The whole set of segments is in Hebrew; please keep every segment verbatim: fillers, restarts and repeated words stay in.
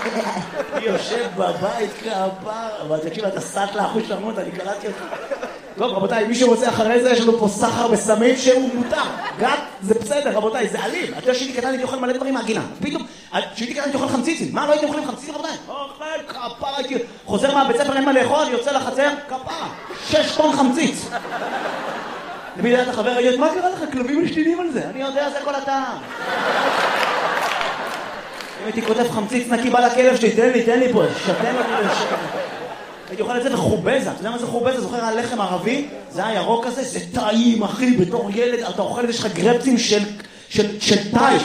אני יושב בבית כעבר, אבל תקשיב, אתה סעת לאחוז למות, אני קלטתי אותך. טוב, רבותיי, מי שרוצה אחרי זה, יש לנו פה סחר בסמים שהוא מותר. גת, זה בסדר, רבותיי, זה אלים. אתה יודע שהייתי קטן, הייתי אוכל מלא דברים מהגינה. פתאום, שהייתי קטן, הייתי אוכל חמציצים. מה, לא הייתי אוכלים חמציצים, רבותיי? אוכל, כפרה, הייתי חוזר מהבית ספר, אין מה לאכול, יוצא לחצר, כפרה. שש טון חמציץ. למי יודעת החבר, ראית, מה קרה לך? כלבים משתינים על זה. אני יודע, זה כל הטעם. אם הייתי כותב חמציץ נקי, בא לכלב שלי, תן לי, תן לי פה, שתן לי לשקט. הייתי אוכל את זה וחובזה. אתה יודע מה זה חובזה? זוכר על לחם ערבי? זה הירוק הזה, זה טעים, אחי, בתור ילד, אתה אוכל את זה, יש לך גרפצים של, של, של טייש.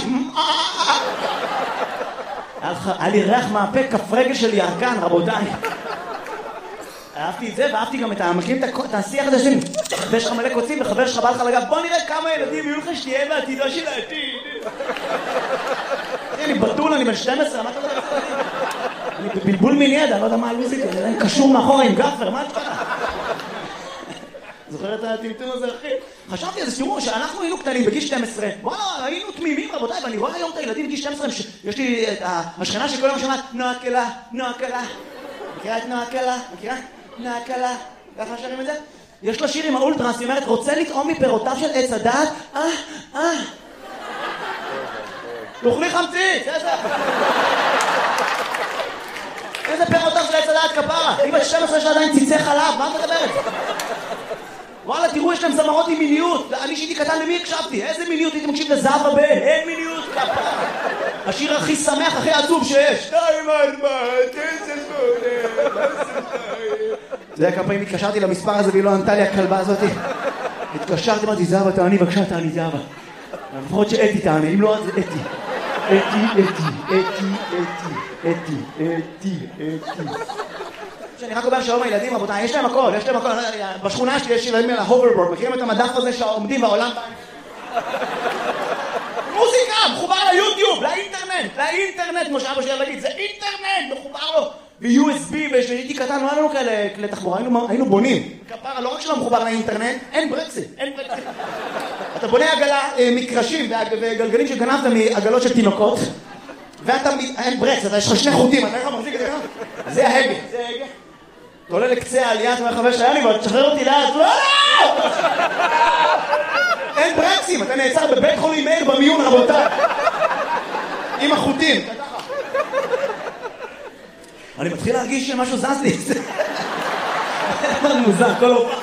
היה לי ריח מהפה, כף רגל של ירקן, רבותיי. אהבתי את זה, ואהבתי גם את המקרים, את השיח הזה שלי. ויש לך מלא קוצים, וחבר שלך בא לך לגב, בוא נראה כמה ילדים יהיו לך שתהיה בעתידו של העתיד. אני בטול, אני בן שתים עשרה, מה אתה יודע? אני בבלבול מיניאדה, אני לא יודע מה הלוזית, אני קשור מאחורה עם גפר, מה את קרה? זוכר את הטמטום הזה, אחי? חשבתי על זה, תראו, שאנחנו היינו קטנים בגיל שתים עשרה, וואלה, היינו תמימים, רבותיי, ואני רואה היום את הילדים בגיל שתים עשרה, יש לי את השכנה שכל יום שמעת, נועה קלה, נועה קלה. מכירה את נועה קלה? מכירה? נועה קלה. ככה שרים את זה? יש לה שיר עם האולטרס, היא אומרת, רוצה לטעום מפירותיו של עץ הדעת? אה, אה. תאכלי חמציץ, איזה... איזה פירותיו של עץ הדעת כפרה? היא בת שתים עשרה יש לה עדיין ציצי חלב, מה את מדברת? וואלה, תראו, יש להם זמרות עם מיניות. אני שהייתי קטן, למי הקשבתי? איזה מיניות? הייתי מקשיב לזהבה בן. אין מיניות כפרה. השיר הכי שמח, הכי עצוב שיש. שתיים ארבע, תשע שמונה. אתה יודע כמה פעמים התקשרתי למספר הזה והיא לא ענתה לי הכלבה הזאת? התקשרתי, אמרתי, זהבה, תעני, בבקשה, תעני, זהבה. לפחות שאתי תעני, אם לא, אז אתי. אתי, אתי, אתי, אתי, אתי, אתי, אתי. שאני רק אומר שהיום הילדים, רבותיי, יש להם הכל, יש להם הכל. בשכונה שלי יש ילדים על ההוברבורד, מכירים את המדף הזה שעומדים בעולם? מוזיקה, מחובר ליוטיוב, לאינטרנט, לאינטרנט, כמו שאבא שלי להגיד, זה אינטרנט, מחובר לו. ב-יו אס בי, ושהייתי קטן, לא היה לנו כאלה כלי תחבורה, היינו בונים. כפרה, לא רק שלא מחובר לאינטרנט, אין ברקסים, אין ברקסים. אתה בונה עגלה, מקרשים וגלגלים שגנבת מעגלות של תינוקות, ואתה, אין ברקס, אתה יש לך שני חוטים, אתה איך מחזיק את זה? זה ההגה, זה ההגה. אתה עולה לקצה העלייה, אתה אומר חבר שהיה לי, ותשחרר אותי לאט, לא, לא! אין ברקסים, אתה נעצר בבית חולים מאיר במיון, רבותיי. עם החוטים. אני מתחיל להרגיש שמשהו זז לי. זה מוזר, כל הופעה.